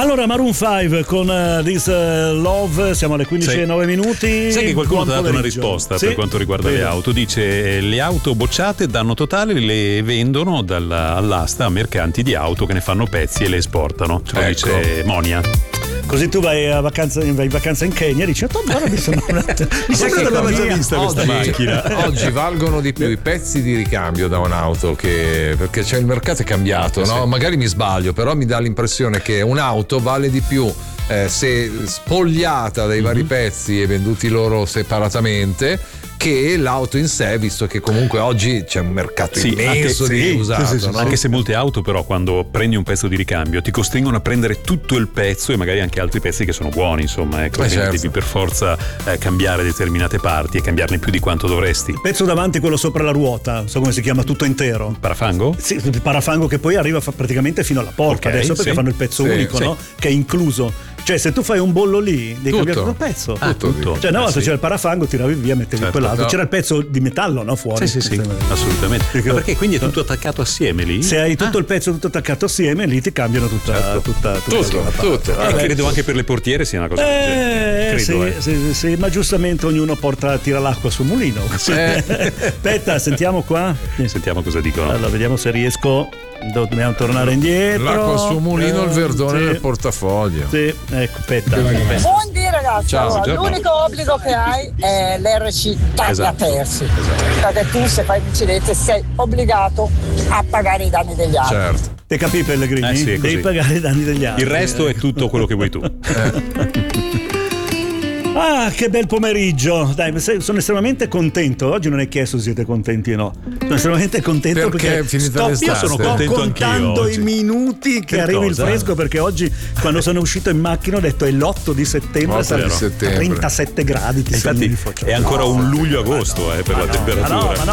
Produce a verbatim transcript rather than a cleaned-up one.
Allora, Maroon cinque con uh, This uh, Love, siamo alle quindici e nove minuti. Sai che qualcuno ti ha dato una pomeriggio. risposta Sì? per quanto riguarda Vero. le auto? Dice: le auto bocciate, danno totale, le vendono dalla, all'asta a mercanti di auto che ne fanno pezzi e le esportano. Ce lo Ecco. dice Monia. Così tu vai a vacanza, vai in vacanza in Kenya e dici: oh, allora mi sembra mi Sai sembra che che l'avevo già oggi- vista questa oggi- macchina. Oggi valgono di più i pezzi di ricambio da un'auto che perché c'è il mercato è cambiato, no? Sì. Magari mi sbaglio, però mi dà l'impressione che un'auto vale di più eh, se spogliata dai vari pezzi e venduti loro separatamente che l'auto in sé, visto che comunque oggi c'è un mercato Sì, immenso anche- di sì, usato, sì, sì, no? Anche se molte auto però quando prendi un pezzo di ricambio ti costringono a prendere tutto il pezzo e magari anche altri pezzi che sono buoni, insomma, ecco, Eh, quindi certo. devi per forza eh, cambiare determinate parti e cambiarne più di quanto dovresti. Il pezzo davanti, quello sopra la ruota, non so come si chiama, tutto intero. Parafango? Sì, il parafango che poi arriva fa- praticamente fino alla porta, Ok, adesso perché sì. fanno il pezzo Sì, unico, sì. no? Che è incluso. Cioè, se tu fai un bollo lì, devi Tutto. cambiare tutto il pezzo. Ah, Tutto, tutto. Cioè, una Ah, volta sì. c'era il parafango, tiravi via, mettevi Certo. quell'altro. No. C'era il pezzo di metallo, no? Fuori. Sì, sì, sì, assolutamente. Perché- Ma perché quindi è tutto attaccato assieme lì? Se hai tutto Ah. il pezzo tutto attaccato assieme, lì ti cambiano tutta, Certo. tutta, tutta Tutto, la parte. tutto. Eh, credo anche per le portiere sia una cosa del genere. Eh, Credo, sì, eh. sì, sì, sì, ma giustamente ognuno porta, tira l'acqua sul mulino. Eh. Aspetta, sentiamo qua. Sentiamo cosa dicono. Allora, vediamo se riesco. Dobbiamo tornare indietro. L'acqua al suo mulino, il verdone sì. nel portafoglio. Sì, ecco, aspetta. aspetta. Buondì ragazzi, Ciao, allora, buongiorno. l'unico obbligo che hai è l'R C tagliaterzi, perché tu se fai un incidente sei obbligato a pagare i danni degli altri. Certo. Te capì, Pellegrini? Eh sì, è così. Devi pagare i danni degli altri. Il resto è tutto quello che vuoi tu. Ah, che bel pomeriggio! Dai, se- sono estremamente contento. Oggi non è chiesto se siete contenti o no. Sono estremamente contento Perché perché, è finita sto, l'estate. io sono Sto contento contando anch'io i oggi. minuti che Per arrivi il cosa? fresco, perché oggi quando sono uscito in macchina ho detto è l'otto di settembre, otto sarà di settembre. trentasette gradi. Ti Infatti segni di focio. è ancora un luglio-agosto eh, per la Ma temperatura. no, ma no,